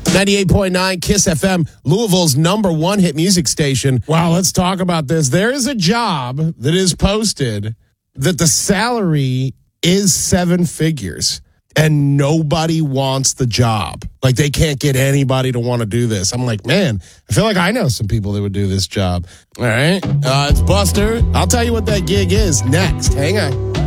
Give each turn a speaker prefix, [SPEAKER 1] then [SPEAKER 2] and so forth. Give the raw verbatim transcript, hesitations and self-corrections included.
[SPEAKER 1] ninety-eight point nine KISS F M, Louisville's number one hit music station. Wow, let's talk about this. There is a job that is posted that the salary is seven figures and nobody wants the job. Like, they can't get anybody to want to do this. I'm like, man, I feel like I know some people that would do this job. All right. Uh, it's Buster. I'll tell you what that gig is next. Hang on.